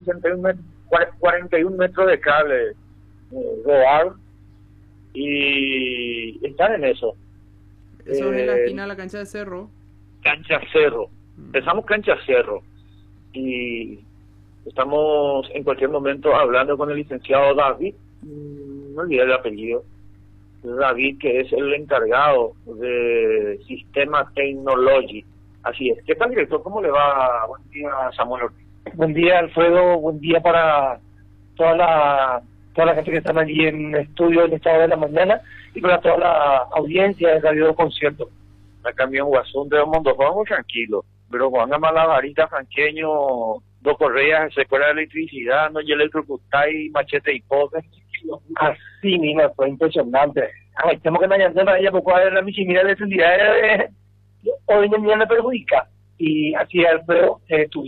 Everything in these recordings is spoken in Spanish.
41 metros de cable robar y están en eso. Eso es en la esquina de la cancha de Cerro. Cancha Cerro. Empezamos Cancha Cerro y estamos en cualquier momento hablando con el licenciado David, no olvidé el apellido, David, que es el encargado de Sistema Technology. Así es. ¿Qué tal, director? ¿Cómo le va? Buen día, Samuel Ortiz. Buen día, Alfredo. Buen día para toda la gente que está allí en el estudio en esta hora de la mañana y para toda la audiencia de Radio Concierto. Acá en Guasún de Mundo vamos tranquilo, pero cuando anda malabarita franqueño, dos correas, se cuela de electricidad, no y electrocutáis, machete y potes. Así mismo, fue impresionante. Tenemos que andar a ella porque a ver la michimina de electricidad hoy en día me perjudica. Y así, Alfredo,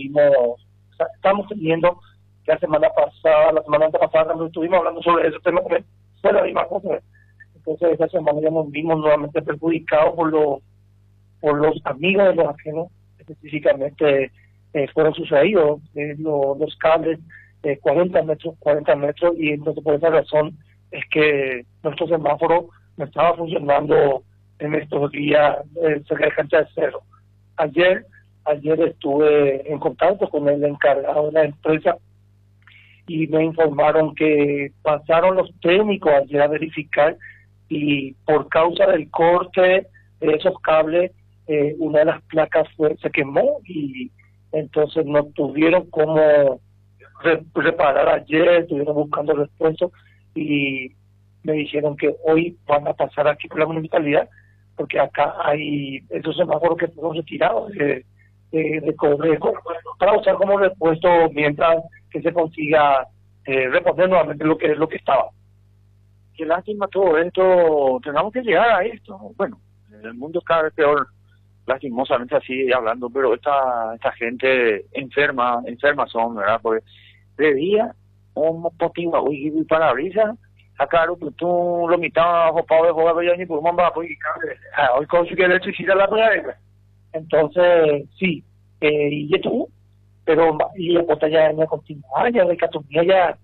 estamos teniendo la semana antepasada también estuvimos hablando sobre ese tema, fue la misma cosa. Entonces esta semana ya nos vimos nuevamente perjudicados por los amigos de los ajenos, específicamente fueron sucedidos los cables 40 metros, y entonces por esa razón es que nuestro semáforo no estaba funcionando en estos días cerca de Cancha de Cerro. Ayer estuve en contacto con el encargado de la empresa y me informaron que pasaron los técnicos ayer a verificar y por causa del corte de esos cables una de las placas se quemó y entonces no tuvieron cómo reparar ayer, estuvieron buscando repuestos y me dijeron que hoy van a pasar aquí por la municipalidad porque acá hay esos semáforos que fueron retirados de Correjo para usar como repuesto mientras que se consiga reponer nuevamente lo que estaba. Qué lástima todo esto, tengamos que llegar a esto. Bueno, el mundo es cada vez peor, lastimosamente así hablando, pero esta gente enferma son, ¿verdad? Porque de día, un poquito y parabrisas, acá tú lo mitad jopado de joder, ya ni por un va hoy consigue electricidad la playa. Entonces, sí, y esto, pero y la puerta ya continúa, ya de catomía ya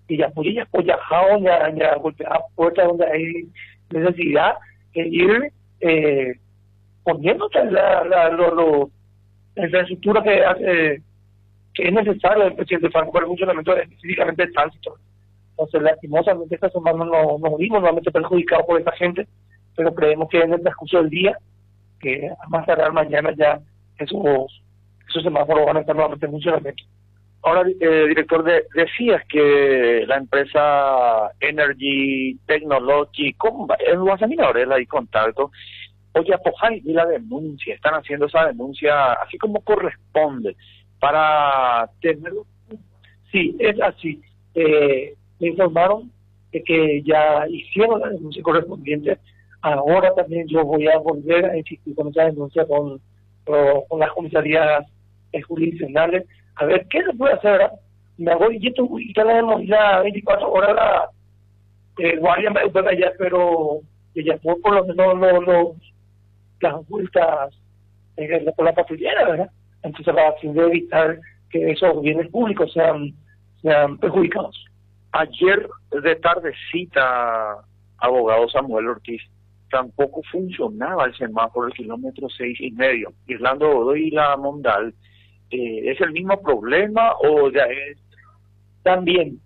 golpear puertas donde hay necesidad de ir poniéndose la infraestructura que es necesaria el presidente Franco para el funcionamiento específicamente del tránsito. Entonces, lastimosamente esta semana nos vimos nuevamente perjudicados por esta gente, pero creemos que en el transcurso del día, que a más tardar mañana ya esos semáforos van a estar nuevamente en funcionamiento. Ahora, director, decías que la empresa Energy Technology, ¿cómo va? Es un ahí contacto. Oye, apoyar y la denuncia, están haciendo esa denuncia así como corresponde para tenerlo. Sí, es así. Me informaron de que ya hicieron la denuncia correspondiente. Ahora también yo voy a volver a insistir con esa denuncia con las comisarías jurisdiccionales a ver qué se puede hacer. Me voy y tenemos ya 24 horas la guardia me espera allá, pero ya fue por lo menos las vueltas por la patrullera, ¿verdad? Entonces para fin de evitar que esos bienes públicos sean perjudicados. Ayer de tardecita, abogado Samuel Ortiz, tampoco funcionaba el semáforo del kilómetro 6,5, Irlando Godoy y la Mondal. ¿Es el mismo problema o ya es? También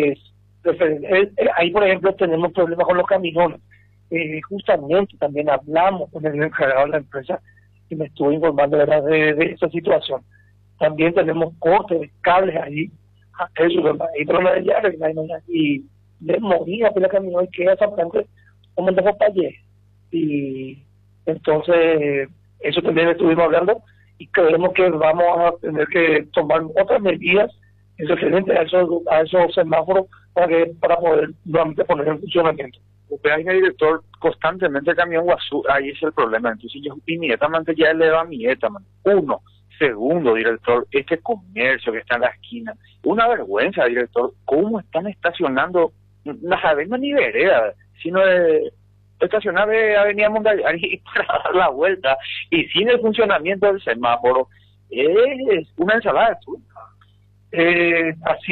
ahí por ejemplo tenemos problemas con los camiones. Justamente también hablamos con el encargado de la empresa y me estuvo informando de esa situación. También tenemos cortes de cables ahí, y de morir a la camioneta que es bastante como el de Paye. Y entonces eso también estuvimos hablando y creemos que vamos a tener que tomar otras medidas referentes a esos semáforos para poder nuevamente poner en funcionamiento. Usted hay un director constantemente el camión Guazú, ahí es el problema. Entonces yo inmediatamente ya le va mi etama. Uno, segundo, director, este comercio que está en la esquina, una vergüenza, director, cómo están estacionando, no sabemos ni vereda, sino estacionar de Avenida Mondayari para dar la vuelta y sin el funcionamiento del semáforo es una ensalada de fruta. Así